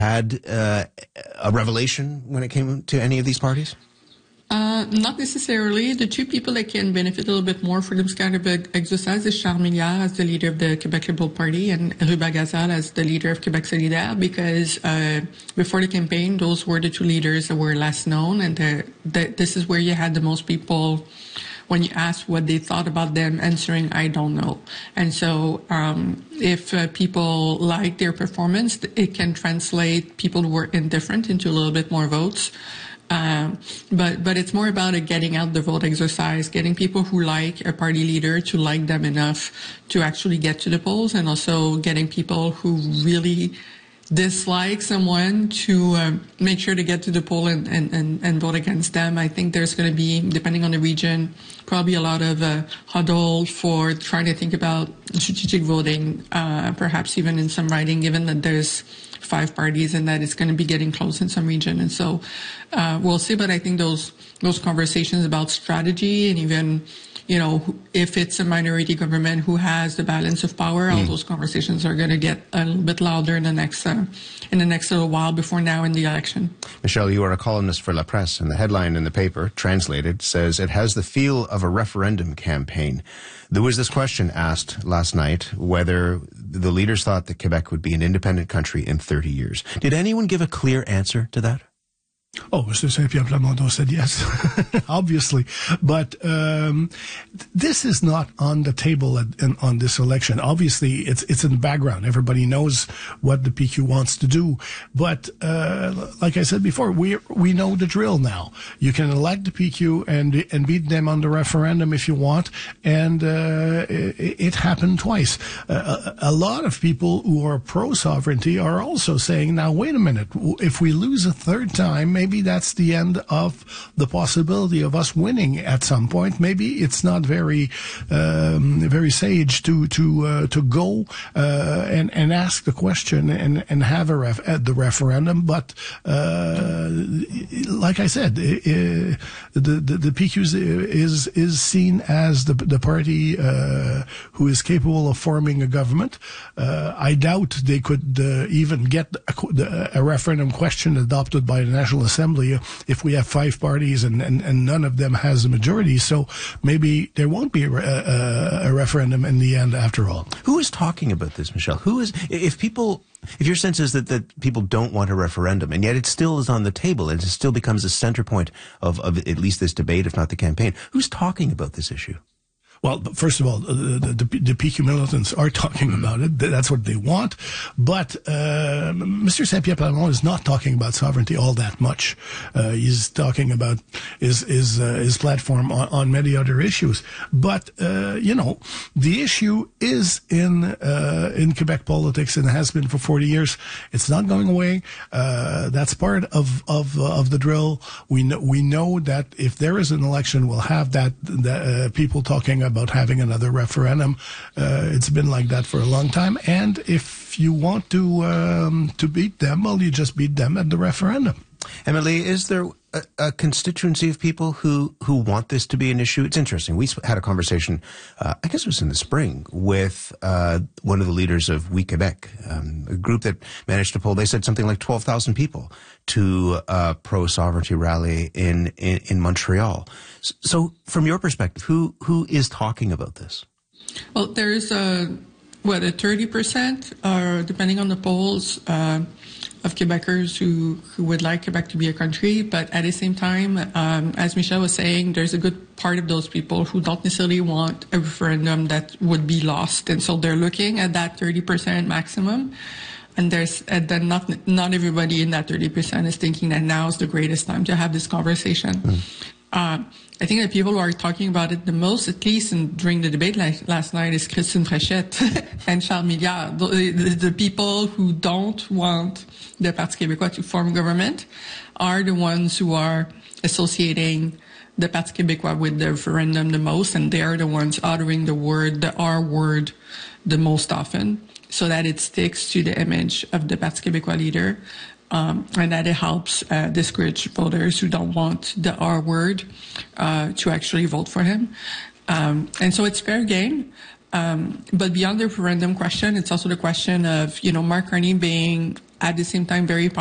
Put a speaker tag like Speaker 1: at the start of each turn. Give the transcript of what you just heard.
Speaker 1: had a revelation when it came to any of these parties?
Speaker 2: Not necessarily. The two people that can benefit a little bit more from this kind of exercise is Charles Milliard as the leader of the Quebec Liberal Party and Ruba Gazal as the leader of Quebec Solidaire, because before the campaign, those were the two leaders that were less known, and this is where you had the most people, when you asked what they thought about them, answering, I don't know. And so if people like their performance, it can translate people who were indifferent into a little bit more votes. But it's more about a getting out the vote exercise, getting people who like a party leader to like them enough to actually get to the polls, and also getting people who really dislike someone to make sure to get to the poll and vote against them. I think there's going to be, depending on the region, probably a lot of huddle for trying to think about strategic voting, perhaps even in some riding, given that there's 5 parties and that it's going to be getting close in some region. And so we'll see. But I think those conversations about strategy, and even, you know, if it's a minority government who has the balance of power, all those conversations are going to get a little bit louder in the next little while before now in the election.
Speaker 1: Michelle, you are a columnist for La Presse, and the headline in the paper, translated, says it has the feel of a referendum campaign. There was this question asked last night whether the leaders thought that Quebec would be an independent country in 30 years. Did anyone give a clear answer to that?
Speaker 3: Oh, Mr. Saint-Pierre Plamondon said yes, obviously. But this is not on the table on this election. Obviously, it's in the background. Everybody knows what the PQ wants to do. But like I said before, we know the drill now. You can elect the PQ and beat them on the referendum if you want. And it happened twice. A lot of people who are pro-sovereignty are also saying, now, wait a minute, if we lose a third time, maybe that's the end of the possibility of us winning at some point. Maybe it's not very sage to go and ask the question and have the referendum. But like I said, the PQ is seen as the party who is capable of forming a government. I doubt they could even get a referendum question adopted by the National Assembly if we have 5 parties and none of them has a majority. So maybe there won't be a referendum in the end after all.
Speaker 1: Who is talking about this, Michelle? If your sense is that people don't want a referendum, and yet it still is on the table, and it still becomes a center point of at least this debate, if not the campaign, who's talking about this issue?
Speaker 3: Well, first of all, the PQ militants are talking about it. That's what they want. But Mr. Saint-Pierre Plamondon is not talking about sovereignty all that much. He's talking about his platform on many other issues. But the issue is in Quebec politics and has been for 40 years. It's not going away. That's part of the drill. We know that if there is an election, we'll have that people talking about having another referendum. It's been like that for a long time. And if you want to beat them, well, you just beat them at the referendum.
Speaker 1: Emily, is there a constituency of people who want this to be an issue? It's interesting. We had a conversation, I guess it was in the spring, with one of the leaders of We Quebec, a group that managed to poll, they said something like 12,000 people to a pro-sovereignty rally in Montreal. So from your perspective, who is talking about this?
Speaker 2: Well, there's a 30%, or depending on the polls, of Quebecers who would like Quebec to be a country. But at the same time, as Michelle was saying, there's a good part of those people who don't necessarily want a referendum that would be lost. And so they're looking at that 30% maximum. And then not everybody in that 30% is thinking that now is the greatest time to have this conversation. I think the people who are talking about it the most, at least during the debate last night, is Christine Fréchette and Charles Milliard. The people who don't want the Parti québécois to form government are the ones who are associating the Parti québécois with the referendum the most, and they are the ones uttering the R word the most often, so that it sticks to the image of the Parti québécois leader. And that it helps discourage voters who don't want the R word to actually vote for him. And so it's fair game. But beyond the referendum question, it's also the question of, Mark Carney being at the same time very